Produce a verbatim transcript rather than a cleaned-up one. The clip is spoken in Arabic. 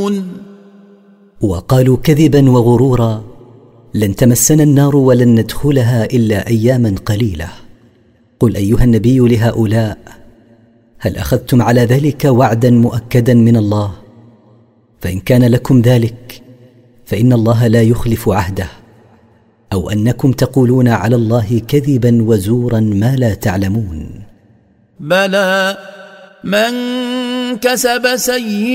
وقالوا كذبا وغرورا: لن تمسنا النار ولن ندخلها إلا أياما قليلة. قل أيها النبي لهؤلاء: هل أخذتم على ذلك وعدا مؤكدا من الله؟ فإن كان لكم ذلك فإن الله لا يخلف عهده، أو أنكم تقولون على الله كذبا وزورا ما لا تعلمون. بلى من كسب سيئة